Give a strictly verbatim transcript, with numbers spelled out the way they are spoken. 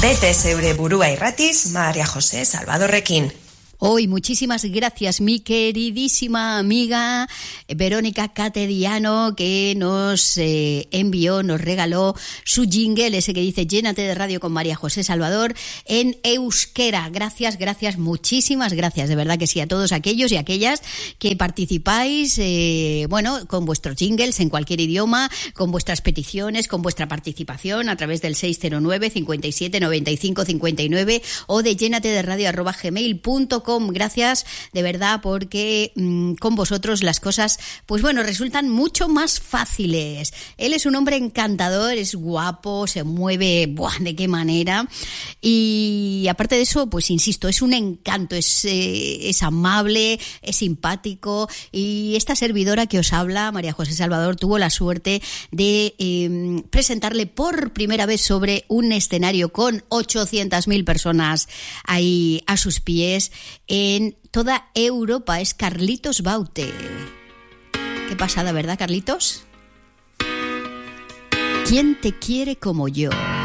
Bete zeure burua irratiz, María José Salvadorrekin. Hoy, muchísimas gracias, mi queridísima amiga Verónica Catediano, que nos eh, envió, nos regaló su jingle, ese que dice llénate de radio con María José Salvador, en euskera. Gracias, gracias, muchísimas gracias, de verdad que sí, a todos aquellos y aquellas que participáis, eh, bueno, con vuestros jingles en cualquier idioma, con vuestras peticiones, con vuestra participación a través del seis cero nueve, cincuenta y siete, noventa y cinco, cincuenta y nueve o de llénate de radio arroba gmail punto com. Gracias de verdad, porque mmm, con vosotros las cosas, pues bueno, resultan mucho más fáciles. Él es un hombre encantador, es guapo, se mueve, ¡buah!, de qué manera. Y aparte de eso, pues insisto, es un encanto, es, eh, es amable, es simpático. Y esta servidora que os habla, María José Salvador, tuvo la suerte de eh, presentarle por primera vez sobre un escenario con ochocientas mil personas ahí a sus pies en toda Europa. Es Carlitos Baute. Qué pasada, ¿verdad, Carlitos? ¿Quién te quiere como yo?